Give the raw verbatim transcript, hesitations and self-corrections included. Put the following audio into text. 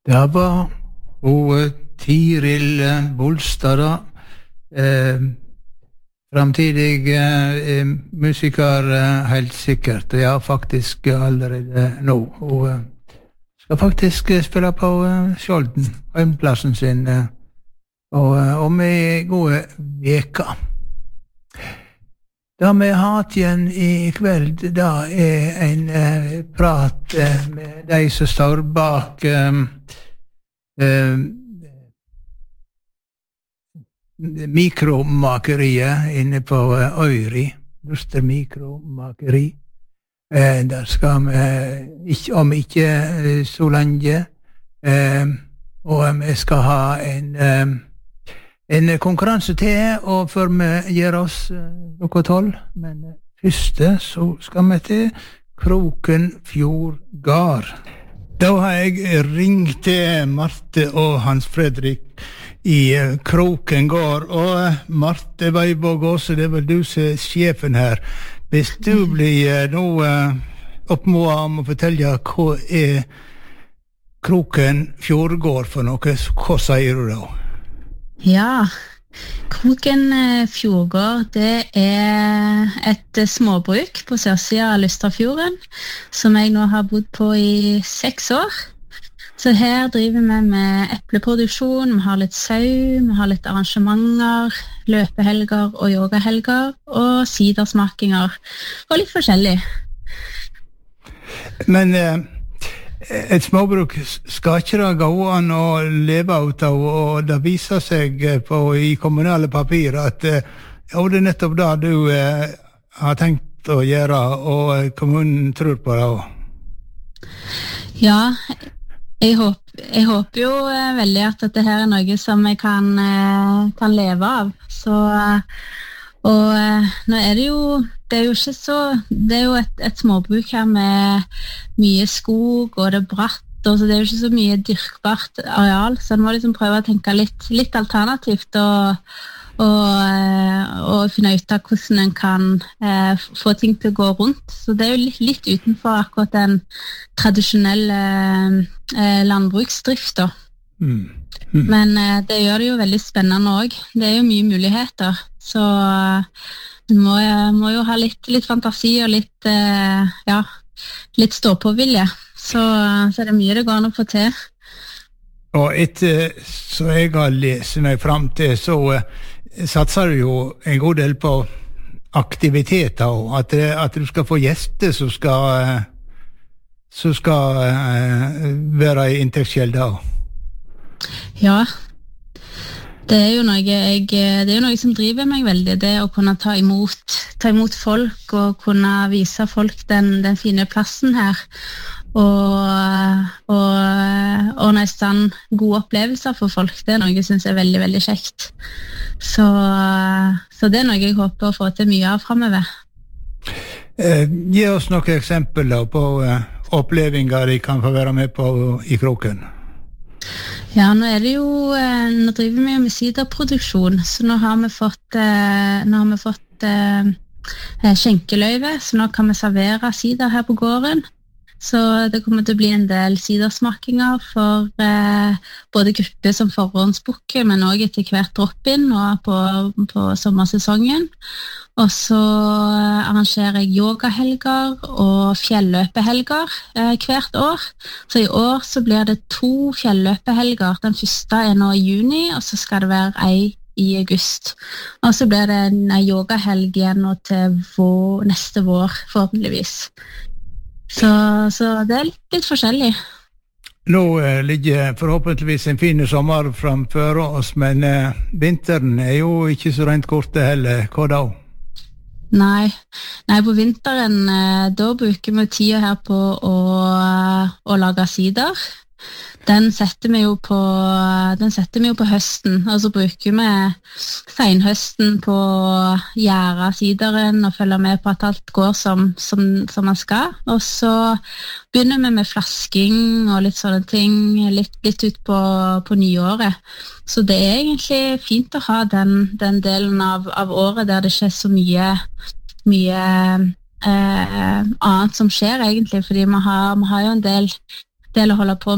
Det var hun Tiril Bolstad da, eh, fremtidig eh, musiker eh, helt sikkert, ja faktisk allerede nå. Hun eh, skal faktisk eh, spille på eh, Skjolden, hjemplassen sin, eh, og eh, om ei gode veka. Det vi har hatt igjen i kveld, da er en eh, prat eh, med de som står bak eh, eh, mikromakeriet inne på eh, Øyri, Luster mikromakeri. Eh, der skal vi ikke, om ikke eh, så lenge, eh, og vi skal ha en eh, En konkurranse til, og før vi gjør oss klokka tolv, men første så skal vi til Krokenfjord gard. Da har jeg ringt til Marte og Hans Fredrik i Kroken gard, og Marte Weibåg Aase, det er vel du som er sjefen her. Hvis du blir nå oppmålet om å fortelle hva er Krokenfjord gard for noe, hva sier du da? Ja, Krokenfjord gard, det er et småbruk på sørsiden av Lusterfjorden, som jeg nå har bodd på i seks år. Så her driver vi med epleproduksjon, vi har litt sau, vi har litt arrangementer, løpehelger og yogahelger, og sidersmakinger, og litt forskjellig. Men eh, et småbruk skal ikke det gå an å leve ut av, og det viser seg på, i kommunale papir at ja, det er nettopp det du eh, har tenkt å gjøre, og kommunen tror på det også. Ja, jeg håper, jeg håper jo eh, veldig at dette her er noe som jeg kan, eh, kan leve av. Så, og eh, nå er det jo Det er jo ikke så, det er jo et, et småbruk her med mye skog, og det er bratt, og så det er jo ikke så mye dyrkbart areal, så en må liksom prøve å tenke litt, litt alternativt, og, og, og finne ut av hvordan en kan eh, få ting til å gå rundt. Så det er jo litt, litt utenfor akkurat den tradisjonelle eh, landbruksdriften. Mm. Mm. Men eh, det gjør det jo veldig spennende også. Det er jo mye muligheter, så man må, må jo ha litt, litt fantasi og litt, eh, ja, litt stå-på-vilje. Så, så er det mye det går an å få til. Og etter så jeg har lest meg frem til, så uh, satser du jo en god del på aktiviteter, og at, at du skal få gjester som skal, uh, som skal uh, være i inntektskjelda. Ja, det er jo noe, jeg, det er jo noe som driver meg veldig, det å kunne ta imot, ta imot folk og kunne vise folk den, den fine plassen her, og, og, og nesten gode opplevelser for folk. Det er noe jeg synes er veldig, veldig kjekt. Så, så det er noe jeg håper å få til mye av fremover. Eh, gi oss noen eksempler på eh, opplevelser de kan få være med på i Kroken. Ja, nå er det jo, nå driver vi jo med siderproduksjon, så nå har vi fått, nå har vi fått eh, skjenkeløyve, så nå kan vi servere sider her på gården. Så det kommer til å bli en del sidersmakinger for eh, både grupper som forhåndsbukker, men også etter hvert drop-in nå på, på sommersesongen. Og så arrangerer jeg yogahelger og fjelløpehelger eh, hvert år. Så i år så blir det to fjelløpehelger. Den første er nå i juni, og så skal det være ei i august. Og så blir det en yogahelg igjen nå til vår, neste vår, forhåpentligvis. Så, så det er litt, litt forskjellig. Nå eh, ligger forhåpentligvis en fin sommer framfor oss, men eh, vinteren er jo ikke så rent korte heller. Hva da? Nei, Nei på vinteren eh, da bruker vi tida her på å, å lage sider. Den setter vi jo på, den setter vi jo på høsten, og så bruker vi senhøsten på å gjære sideren og følge med på at alt går som, som, som man skal. Og så begynner vi med flasking og litt sånne ting, litt, litt ut på, på nyåret. Så det er egentlig fint å ha den, den delen av, av året der det ikke er så mye, mye eh, annet som skjer egentlig, fordi vi har, vi har jo en del, del å holde på